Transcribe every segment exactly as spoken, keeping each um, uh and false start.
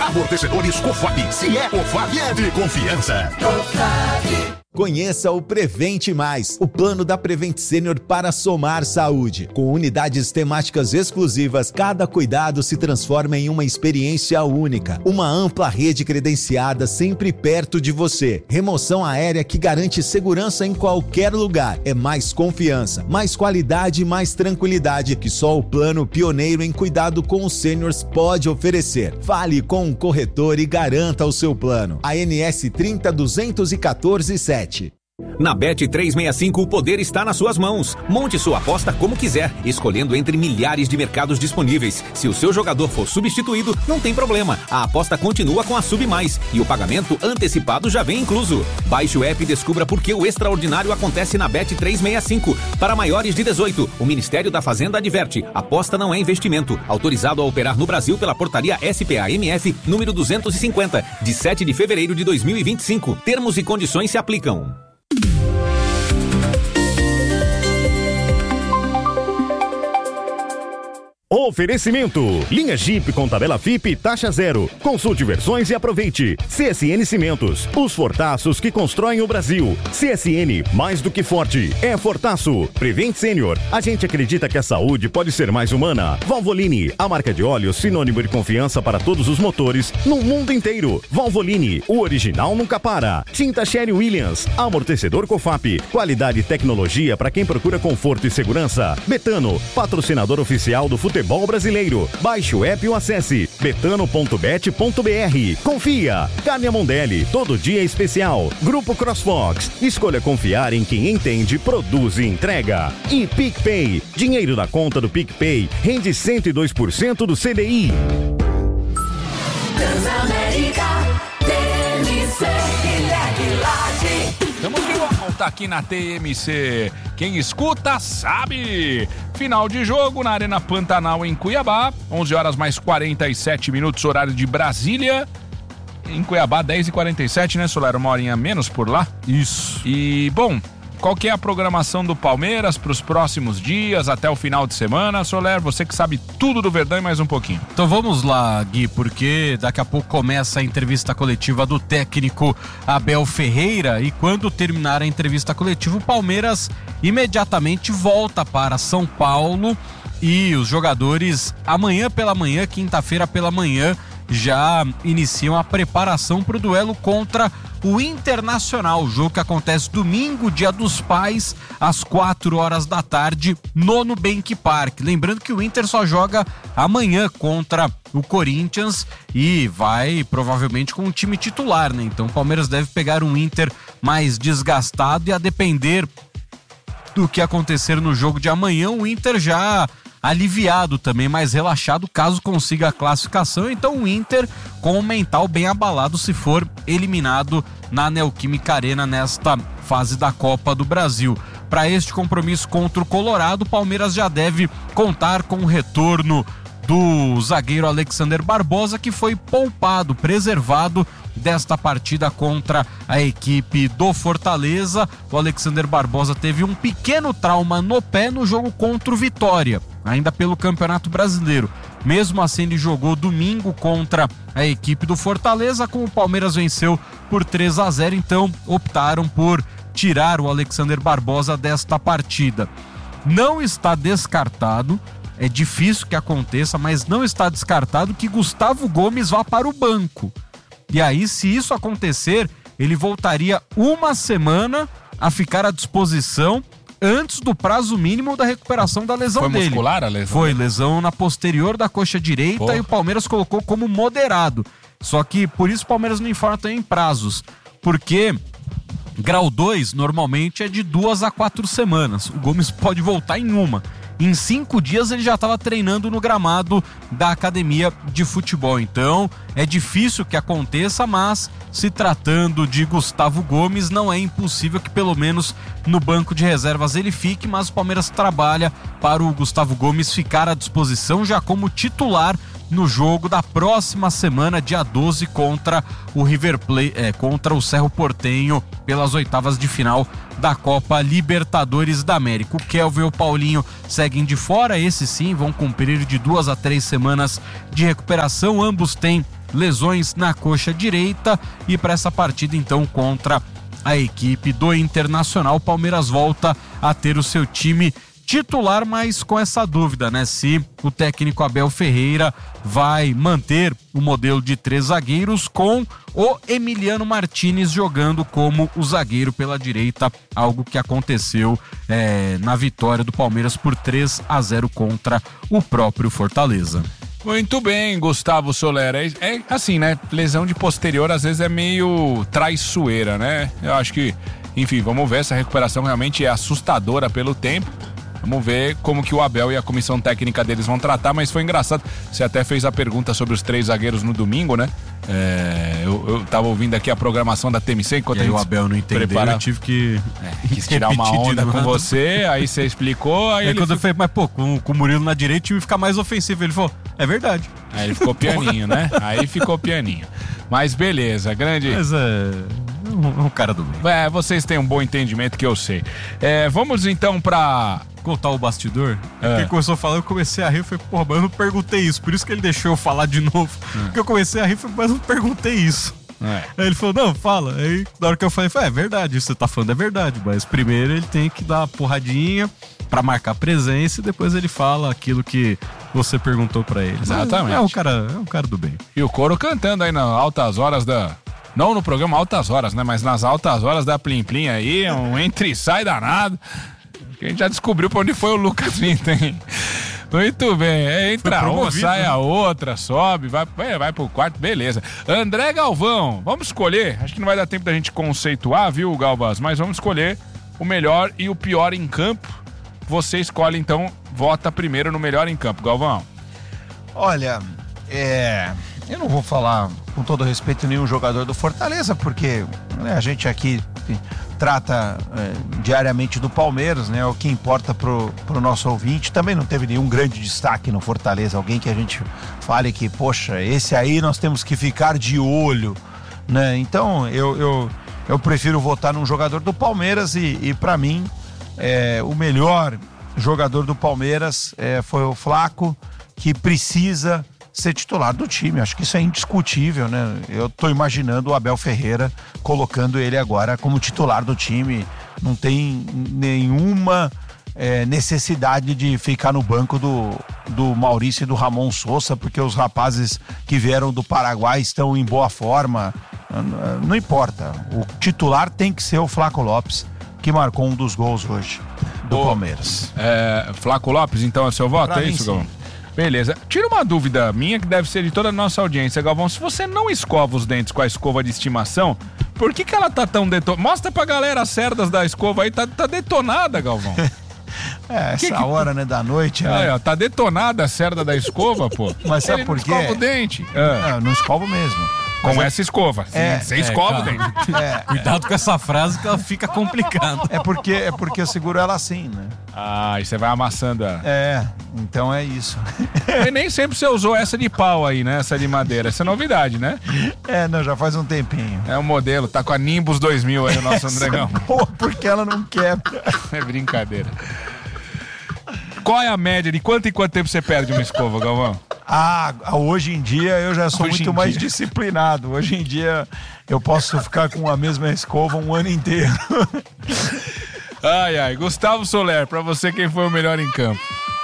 Amortecedores Cofap. Se é Cofap, é de confiança. Cofap. Conheça o Prevente Mais, o plano da Prevent Senior para somar saúde. Com unidades temáticas exclusivas, cada cuidado se transforma em uma experiência única. Uma ampla rede credenciada sempre perto de você. Remoção aérea que garante segurança em qualquer lugar. É mais confiança, mais qualidade e mais tranquilidade que só o plano pioneiro em cuidado com os sêniors pode oferecer. Fale com um corretor e garanta o seu plano. A N S trinta duzentos e quatorze sete. Na Bet trezentos e sessenta e cinco, o poder está nas suas mãos. Monte sua aposta como quiser, escolhendo entre milhares de mercados disponíveis. Se o seu jogador for substituído, não tem problema. A aposta continua com a Sub Mais e o pagamento antecipado já vem incluso. Baixe o app e descubra por que o extraordinário acontece na Bet trezentos e sessenta e cinco. Para maiores de dezoito, o Ministério da Fazenda adverte: aposta não é investimento. Autorizado a operar no Brasil pela portaria S P A M F número duzentos e cinquenta, de sete de fevereiro de dois mil e vinte e cinco. Termos e condições se aplicam. Oferecimento: linha Jeep com tabela F I P taxa zero. Consulte versões e aproveite. C S N Cimentos, os fortaços que constroem o Brasil. C S N, mais do que forte, é fortaço. Prevent Senior, a gente acredita que a saúde pode ser mais humana. Valvoline, a marca de óleos sinônimo de confiança para todos os motores no mundo inteiro. Valvoline, o original nunca para. Tinta Sherry Williams, amortecedor Cofap, qualidade e tecnologia para quem procura conforto e segurança. Betano, patrocinador oficial do futebol brasileiro. Baixe o app ou acesse betano ponto bet ponto b r. Confia. Carne Mondelli, todo dia é especial. Grupo CrossFox, escolha confiar em quem entende, produz e entrega. E PicPay, dinheiro da conta do PicPay rende cento e dois por cento do C D I. Transamérica, T M C e Laje. Estamos de volta aqui na T M C. Quem escuta sabe. Final de jogo na Arena Pantanal em Cuiabá. onze horas mais quarenta e sete minutos, horário de Brasília. Em Cuiabá, dez e quarenta e sete, né, Soler? Uma horinha menos por lá. Isso. E, bom, qual que é a programação do Palmeiras para os próximos dias, até o final de semana? Soler, você que sabe tudo do Verdão e mais um pouquinho. Então vamos lá, Gui, porque daqui a pouco começa a entrevista coletiva do técnico Abel Ferreira e quando terminar a entrevista coletiva, o Palmeiras imediatamente volta para São Paulo e os jogadores amanhã pela manhã, quinta-feira pela manhã, já iniciam a preparação para o duelo contra o Internacional, o jogo que acontece domingo, dia dos pais, às quatro horas da tarde, no Nubank Park. Lembrando que o Inter só joga amanhã contra o Corinthians e vai provavelmente com o time titular, né? Então o Palmeiras deve pegar um Inter mais desgastado e a depender do que acontecer no jogo de amanhã, o Inter já aliviado também, mais relaxado caso consiga a classificação. Então o Inter com o mental bem abalado se for eliminado na Neoquímica Arena nesta fase da Copa do Brasil. Para este compromisso contra o Colorado, o Palmeiras já deve contar com o retorno do zagueiro Alexander Barbosa, que foi poupado, preservado desta partida contra a equipe do Fortaleza. O Alexander Barbosa teve um pequeno trauma no pé no jogo contra o Vitória, ainda pelo Campeonato Brasileiro. Mesmo assim, ele jogou domingo contra a equipe do Fortaleza, como o Palmeiras venceu por três a zero, então optaram por tirar o Alexander Barbosa desta partida. Não está descartado, é difícil que aconteça, mas não está descartado que Gustavo Gomes vá para o banco. E aí, se isso acontecer, ele voltaria uma semana a ficar à disposição antes do prazo mínimo da recuperação da lesão dele. Foi muscular a lesão? Foi, lesão na posterior da coxa direita. Porra. E o Palmeiras colocou como moderado. Só que por isso o Palmeiras não informa também em prazos, porque grau dois normalmente é de duas a quatro semanas. O Gomes pode voltar em uma. Em cinco dias ele já estava treinando no gramado da academia de futebol. Então é difícil que aconteça, mas se tratando de Gustavo Gomes, não é impossível que pelo menos no banco de reservas ele fique, mas o Palmeiras trabalha para o Gustavo Gomes ficar à disposição já como titular no jogo da próxima semana, dia doze, contra o River Plate, é, contra o Cerro Porteño, pelas oitavas de final da Copa Libertadores da América. O Kelvin e o Paulinho seguem de fora, esses sim vão cumprir de duas a três semanas de recuperação. Ambos têm lesões na coxa direita e para essa partida então contra a equipe do Internacional, o Palmeiras volta a ter o seu time titular, mas com essa dúvida, né? Se o técnico Abel Ferreira vai manter o modelo de três zagueiros com o Emiliano Martinez jogando como o zagueiro pela direita, algo que aconteceu é, na vitória do Palmeiras por três a zero contra o próprio Fortaleza. Muito bem, Gustavo Soler. É, é assim, né? Lesão de posterior às vezes é meio traiçoeira, né? Eu acho que, enfim, vamos ver. Essa recuperação realmente é assustadora pelo tempo. Vamos ver como que o Abel e a comissão técnica deles vão tratar, mas foi engraçado. Você até fez a pergunta sobre os três zagueiros no domingo, né? É, eu, eu tava ouvindo aqui a programação da T M C enquanto e aí a gente o Abel não entendeu, prepara... eu tive que... É, quis tirar uma onda com você, aí você explicou, aí é ele... quando eu falei, mas pô, com, com o Murilo na direita o time fica mais ofensivo. Ele falou, é verdade. Aí ele ficou pianinho, né? Aí ficou pianinho. Mas beleza, grande... Mas é... um, um cara do bem. É, vocês têm um bom entendimento que eu sei. É, vamos então pra... contar o bastidor, é. Ele começou a falar, eu comecei a rir, eu falei, porra, mas eu não perguntei isso, por isso que ele deixou eu falar de novo, é. Porque eu comecei a rir, mas eu não perguntei isso. É. Aí ele falou, não, fala. Aí na hora que eu falei, é verdade, isso que você tá falando é verdade, mas primeiro ele tem que dar uma porradinha pra marcar presença e depois ele fala aquilo que você perguntou pra ele. Exatamente. É um cara, é um cara do bem. E o coro cantando aí nas altas horas da... Não no programa Altas Horas, né? Mas nas altas horas da Plim Plim aí, um entra e sai danado. A gente já descobriu pra onde foi o Lucas Vinta, hein? Muito bem, é, entra uma, sai a outra, sobe, vai, vai, vai pro quarto, beleza. André Galvão, vamos escolher, acho que não vai dar tempo da gente conceituar, viu, Galvaz? Mas vamos escolher o melhor e o pior em campo. Você escolhe, então, vota primeiro no melhor em campo, Galvão. Olha, é... eu não vou falar, com todo respeito, nenhum jogador do Fortaleza, porque né, a gente aqui trata é, diariamente do Palmeiras, né? O que importa pro, pro nosso ouvinte. Também não teve nenhum grande destaque no Fortaleza, alguém que a gente fale que, poxa, esse aí nós temos que ficar de olho, né? Então, eu, eu, eu prefiro votar num jogador do Palmeiras e, e para mim, é, o melhor jogador do Palmeiras é, foi o Flaco, que precisa ser titular do time. Acho que isso é indiscutível, né? Eu tô imaginando o Abel Ferreira colocando ele agora como titular do time. Não tem nenhuma é, necessidade de ficar no banco do, do Maurício e do Ramon Sousa, porque os rapazes que vieram do Paraguai estão em boa forma. Não importa. O titular tem que ser o Flaco Lopes, que marcou um dos gols hoje do Ô, Palmeiras. É, Flaco Lopes, então, é seu voto? Pra É mim, isso, sim. Galvão? Beleza. Tira uma dúvida minha, que deve ser de toda a nossa audiência, Galvão. Se você não escova os dentes com a escova de estimação, por que que ela tá tão detonada? Mostra pra galera as cerdas da escova aí, tá, tá detonada, Galvão. É, essa que que... hora, né, da noite. Aí, né? ó, tá detonada a cerda da escova, pô. Mas sabe Ele por não quê? escova o dente. Ah. Não, não escovo mesmo. Com Mas essa escova. É, Você é, escova o cara. dente. É, Cuidado com essa frase que ela fica complicada. é, porque, é porque eu seguro ela assim, né? Ah, e você vai amassando a... É, então é isso. E nem sempre você usou essa de pau aí, né? Essa de madeira. Essa é novidade, né? É, não, já faz um tempinho. É o modelo. Tá com a Nimbus dois mil aí o nosso Andregão. Pô, porque ela não quebra. É brincadeira. Qual é a média de quanto em quanto tempo você perde uma escova, Galvão? Ah, hoje em dia eu já sou Hoje muito em mais dia. disciplinado. Hoje em dia eu posso ficar com a mesma escova um ano inteiro. Ai, ai. Gustavo Soler, pra você quem foi o melhor em campo?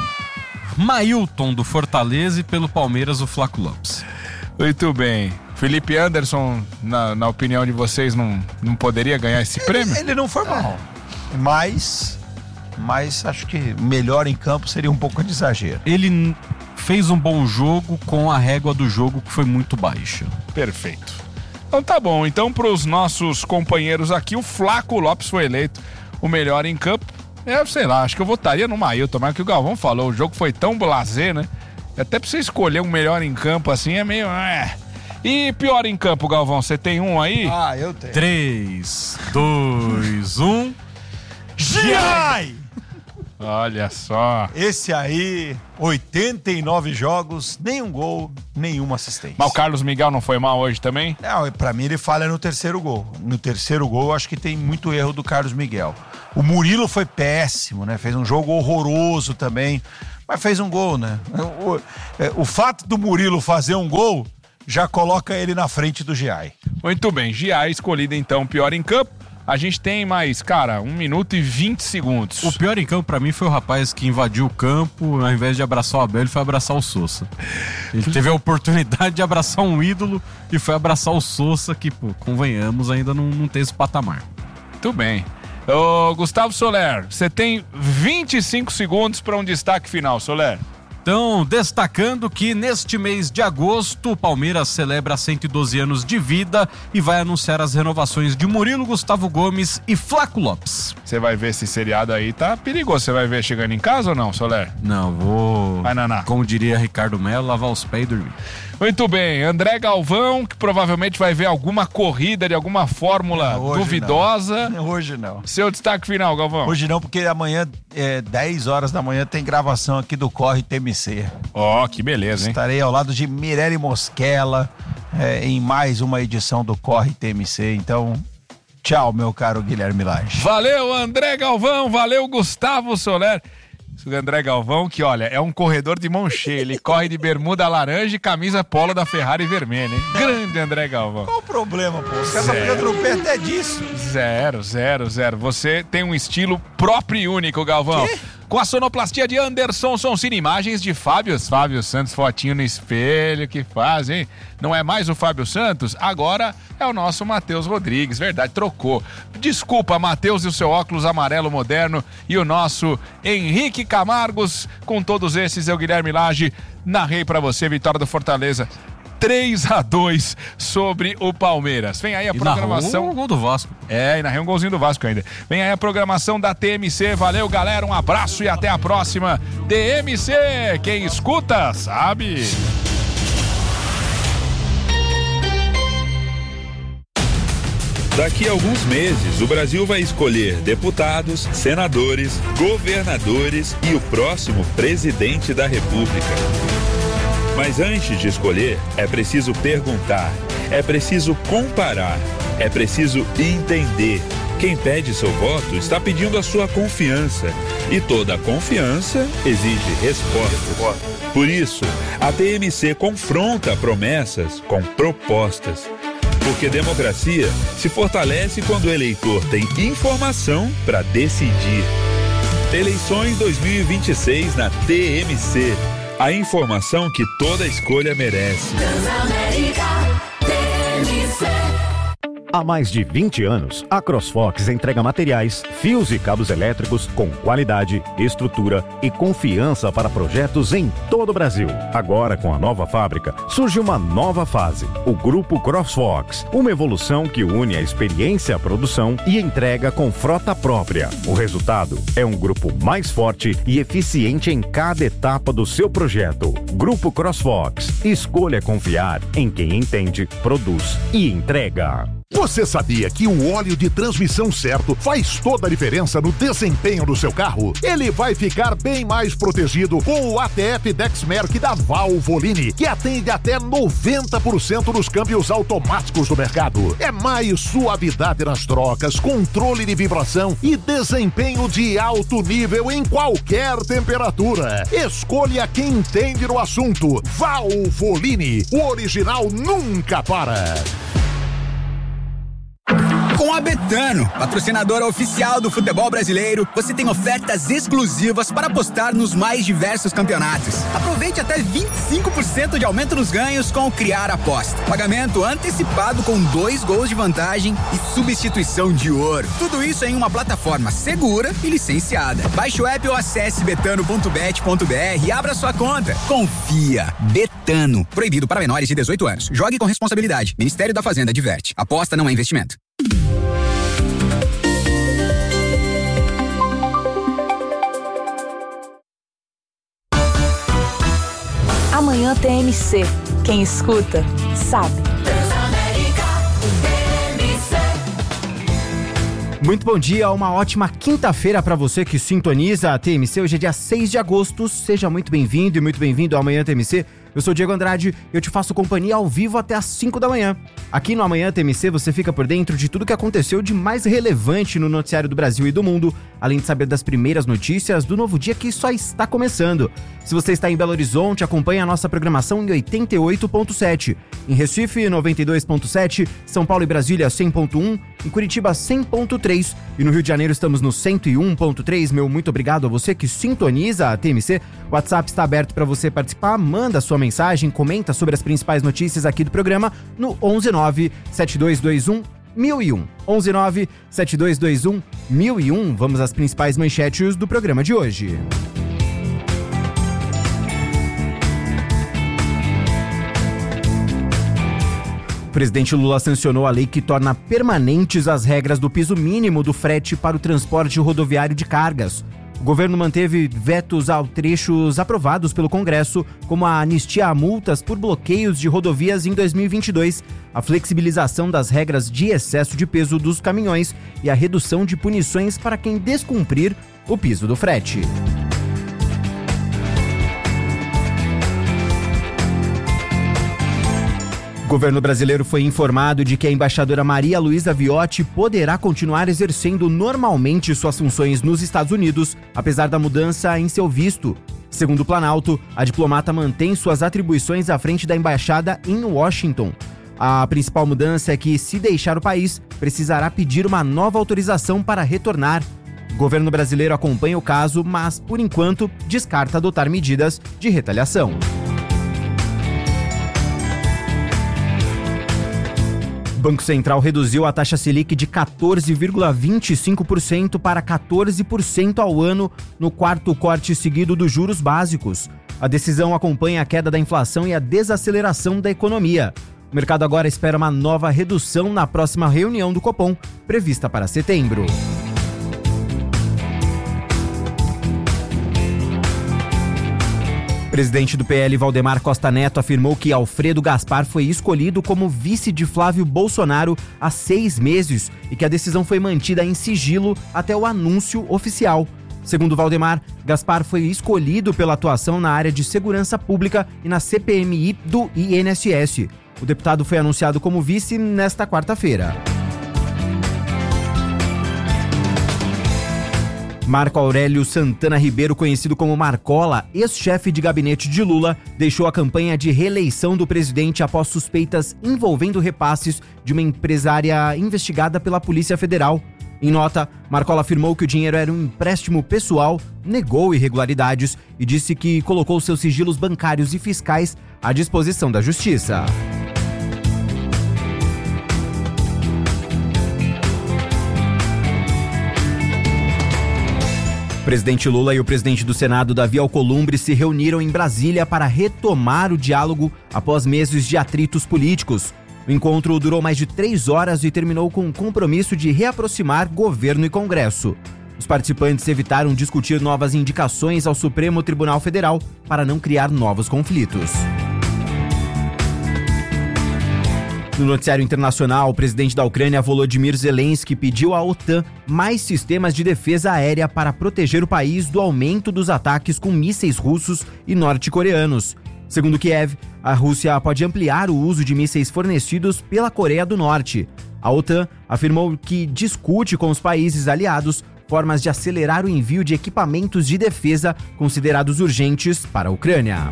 Mailton do Fortaleza e pelo Palmeiras o Flaco Lopes. Muito bem. Felipe Anderson, na, na opinião de vocês, não, não poderia ganhar esse prêmio? Ele, ele não foi mal, mas, mas acho que melhor em campo seria um pouco de exagero. Ele n- fez um bom jogo com a régua do jogo que foi muito baixa. Perfeito. Então tá bom. Então pros nossos companheiros aqui, o Flaco Lopes foi eleito o melhor em campo. Eu sei lá, acho que eu votaria no Mailton, mas que o Galvão falou, o jogo foi tão blasé, né? Até pra você escolher um melhor em campo assim é meio... É. E pior em campo, Galvão, você tem um aí? Ah, eu tenho. três, dois, um. Giai! Olha só. Esse aí, oitenta e nove jogos, nenhum gol, nenhuma assistência. Mas o Carlos Miguel não foi mal hoje também? Não, pra mim ele falha no terceiro gol. No terceiro gol, acho que tem muito erro do Carlos Miguel. O Murilo foi péssimo, né? Fez um jogo horroroso também, mas fez um gol, né? O, o, o fato do Murilo fazer um gol já coloca ele na frente do Giai. Muito bem, Giai escolhido então pior em campo. A gente tem mais, cara, um minuto e vinte segundos. O pior em campo pra mim foi o rapaz que invadiu o campo, ao invés de abraçar o Abel, ele foi abraçar o Sousa. Ele teve a oportunidade de abraçar um ídolo e foi abraçar o Sousa, que, pô, convenhamos, ainda não, não tem esse patamar. Muito bem. Ô, Gustavo Soler, você tem vinte e cinco segundos para um destaque final, Soler. Então, destacando que neste mês de agosto, o Palmeiras celebra cento e doze anos de vida e vai anunciar as renovações de Murilo, Gustavo Gomes e Flaco Lopes. Você vai ver esse seriado aí, tá perigoso. Você vai ver chegando em casa ou não, Soler? Não, vou... Vai, Naná. Como diria Ricardo Melo, lavar os pés e dormir. Muito bem, André Galvão, que provavelmente vai ver alguma corrida de alguma fórmula não, hoje duvidosa. Não. Hoje não. Seu destaque final, Galvão. Hoje não, porque amanhã, é, dez horas da manhã, tem gravação aqui do Corre T M C. Ó, oh, que beleza, hein? Estarei ao lado de Mirelle Mosquela é, em mais uma edição do Corre T M C. Então, tchau, meu caro Guilherme Lage. Valeu, André Galvão. Valeu, Gustavo Soler. O André Galvão, que olha, é um corredor de mão cheia. Ele corre de bermuda laranja e camisa polo da Ferrari vermelha, hein? Grande André Galvão. Qual o problema, pô? Os caras estão pegando no pé até disso. Zero, zero, zero. Você tem um estilo próprio e único, Galvão. Quê? Com a sonoplastia de Anderson Sonsini, imagens de Fábio, Fábio Santos, fotinho no espelho, que faz, hein? Não é mais o Fábio Santos, agora é o nosso Matheus Rodrigues, verdade, trocou. Desculpa, Matheus e o seu óculos amarelo moderno e o nosso Henrique Camargos, com todos esses, eu, Guilherme Lage, narrei pra você, vitória do Fortaleza. três a dois sobre o Palmeiras. Vem aí a e programação. Narrou o gol do Vasco. É, e narrei um golzinho do Vasco ainda. Vem aí a programação da T M C. Valeu, galera. Um abraço e até a próxima. T M C, quem escuta, sabe. Daqui a alguns meses, o Brasil vai escolher deputados, senadores, governadores e o próximo presidente da República. Mas antes de escolher, é preciso perguntar, é preciso comparar, é preciso entender. Quem pede seu voto está pedindo a sua confiança. E toda confiança exige respostas. Por isso, a T M C confronta promessas com propostas. Porque democracia se fortalece quando o eleitor tem informação para decidir. Eleições dois mil e vinte e seis na T M C. A informação que toda escolha merece. Há mais de vinte anos, a CrossFox entrega materiais, fios e cabos elétricos com qualidade, estrutura e confiança para projetos em todo o Brasil. Agora, com a nova fábrica, surge uma nova fase, o Grupo CrossFox, uma evolução que une a experiência à produção e entrega com frota própria. O resultado é um grupo mais forte e eficiente em cada etapa do seu projeto. Grupo CrossFox. Escolha confiar em quem entende, produz e entrega. Você sabia que o óleo de transmissão certo faz toda a diferença no desempenho do seu carro? Ele vai ficar bem mais protegido com o A T F Dexmerc da Valvoline, que atende até noventa por cento dos câmbios automáticos do mercado. É mais suavidade nas trocas, controle de vibração e desempenho de alto nível em qualquer temperatura. Escolha quem entende no assunto. Valvoline, o original nunca para. Com a Betano, patrocinadora oficial do futebol brasileiro, você tem ofertas exclusivas para apostar nos mais diversos campeonatos. Aproveite até vinte e cinco por cento de aumento nos ganhos com o Criar Aposta. Pagamento antecipado com dois gols de vantagem e substituição de ouro. Tudo isso em uma plataforma segura e licenciada. Baixe o app ou acesse betano ponto bet ponto br e abra sua conta. Confia. Betano. Proibido para menores de dezoito anos. Jogue com responsabilidade. Ministério da Fazenda adverte. Aposta não é investimento. Amanhã T M C. Quem escuta, sabe. Muito bom dia, uma ótima quinta-feira para você que sintoniza a T M C. Hoje é dia seis de agosto, seja muito bem-vindo e muito bem-vindo ao Amanhã T M C. Eu sou o Diego Andrade e eu te faço companhia ao vivo até às cinco da manhã. Aqui no Amanhã T M C você fica por dentro de tudo que aconteceu de mais relevante no noticiário do Brasil e do mundo, além de saber das primeiras notícias do novo dia que só está começando. Se você está em Belo Horizonte, acompanhe a nossa programação em oitenta e oito ponto sete. Em Recife, noventa e dois ponto sete, São Paulo e Brasília, cem ponto um, em Curitiba, cem ponto três. E no Rio de Janeiro estamos no cento e um ponto três. Meu muito obrigado a você que sintoniza a T M C. O WhatsApp está aberto para você participar. Manda sua mensagem, comenta sobre as principais notícias aqui do programa no onze nove sete dois dois um mil e um. onze nove sete dois dois um mil e um. Vamos às principais manchetes do programa de hoje. O presidente Lula sancionou a lei que torna permanentes as regras do piso mínimo do frete para o transporte rodoviário de cargas. O governo manteve vetos a trechos aprovados pelo Congresso, como a anistia a multas por bloqueios de rodovias em dois mil e vinte e dois, a flexibilização das regras de excesso de peso dos caminhões e a redução de punições para quem descumprir o piso do frete. O governo brasileiro foi informado de que a embaixadora Maria Luísa Viotti poderá continuar exercendo normalmente suas funções nos Estados Unidos, apesar da mudança em seu visto. Segundo o Planalto, a diplomata mantém suas atribuições à frente da embaixada em Washington. A principal mudança é que, se deixar o país, precisará pedir uma nova autorização para retornar. O governo brasileiro acompanha o caso, mas, por enquanto, descarta adotar medidas de retaliação. O Banco Central reduziu a taxa Selic de quatorze vírgula vinte e cinco por cento para quatorze por cento ao ano no quarto corte seguido dos juros básicos. A decisão acompanha a queda da inflação e a desaceleração da economia. O mercado agora espera uma nova redução na próxima reunião do Copom, prevista para setembro. O presidente do P L, Valdemar Costa Neto, afirmou que Alfredo Gaspar foi escolhido como vice de Flávio Bolsonaro há seis meses e que a decisão foi mantida em sigilo até o anúncio oficial. Segundo Valdemar, Gaspar foi escolhido pela atuação na área de segurança pública e na C P M I do I N S S. O deputado foi anunciado como vice nesta quarta-feira. Marco Aurélio Santana Ribeiro, conhecido como Marcola, ex-chefe de gabinete de Lula, deixou a campanha de reeleição do presidente após suspeitas envolvendo repasses de uma empresária investigada pela Polícia Federal. Em nota, Marcola afirmou que o dinheiro era um empréstimo pessoal, negou irregularidades e disse que colocou seus sigilos bancários e fiscais à disposição da Justiça. O presidente Lula e o presidente do Senado, Davi Alcolumbre, se reuniram em Brasília para retomar o diálogo após meses de atritos políticos. O encontro durou mais de três horas e terminou com um compromisso de reaproximar governo e Congresso. Os participantes evitaram discutir novas indicações ao Supremo Tribunal Federal para não criar novos conflitos. No noticiário internacional, o presidente da Ucrânia, Volodymyr Zelensky, pediu à OTAN mais sistemas de defesa aérea para proteger o país do aumento dos ataques com mísseis russos e norte-coreanos. Segundo Kiev, a Rússia pode ampliar o uso de mísseis fornecidos pela Coreia do Norte. A OTAN afirmou que discute com os países aliados formas de acelerar o envio de equipamentos de defesa considerados urgentes para a Ucrânia.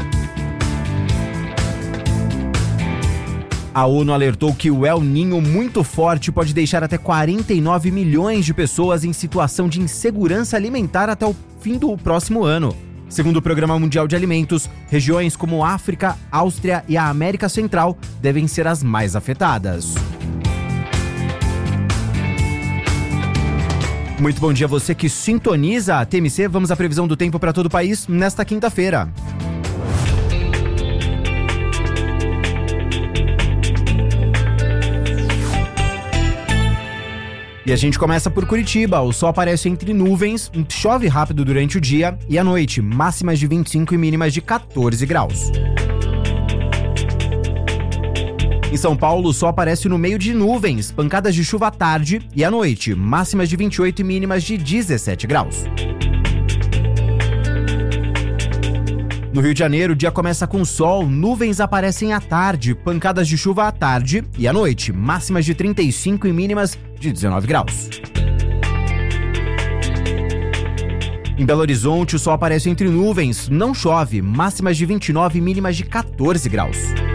A ONU alertou que o El Niño muito forte pode deixar até quarenta e nove milhões de pessoas em situação de insegurança alimentar até o fim do próximo ano. Segundo o Programa Mundial de Alimentos, regiões como África, Áustria e a América Central devem ser as mais afetadas. Muito bom dia a você que sintoniza a T M C. Vamos à previsão do tempo para todo o país nesta quinta-feira. E a gente começa por Curitiba. O sol aparece entre nuvens, chove rápido durante o dia e à noite, máximas de vinte e cinco e mínimas de quatorze graus. Em São Paulo, o sol aparece no meio de nuvens, pancadas de chuva à tarde e à noite, máximas de vinte e oito e mínimas de dezessete graus. No Rio de Janeiro, o dia começa com sol, nuvens aparecem à tarde, pancadas de chuva à tarde e à noite, máximas de trinta e cinco e mínimas de dezenove graus. Em Belo Horizonte, o sol aparece entre nuvens, não chove, máximas de vinte e nove e mínimas de quatorze graus.